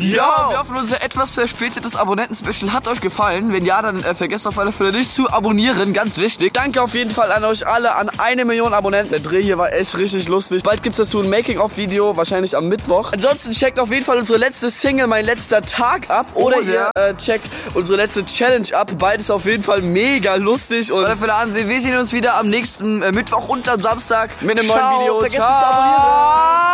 Ja, wir hoffen, unser etwas verspätetes Abonnenten-Special hat euch gefallen. Wenn ja, dann vergesst auf alle Fälle nicht zu abonnieren, ganz wichtig. Danke auf jeden Fall an euch alle, an 1 Million Abonnenten. Der Dreh hier war echt richtig lustig. Bald gibt's dazu ein Making-of-Video, wahrscheinlich am Mittwoch. Ansonsten checkt auf jeden Fall unsere letzte Single, Mein letzter Tag, ab. Oder ihr checkt unsere letzte Challenge ab. Beides auf jeden Fall mega lustig. Und für ansehen, wir sehen uns wieder am nächsten Mittwoch und am Samstag mit einem neuen Video. Vergesst es zu abonnieren.